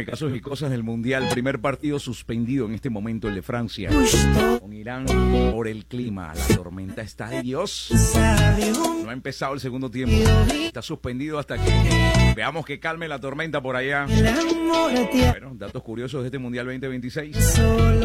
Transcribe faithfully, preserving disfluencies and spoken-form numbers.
Cuéntame casos y cosas del Mundial. Primer partido suspendido en este momento, el de Francia. Con Irán por el clima. La tormenta está de Dios. No ha empezado el segundo tiempo. Está suspendido hasta que veamos que calme la tormenta por allá. Bueno, datos curiosos de este Mundial veinte veintiséis.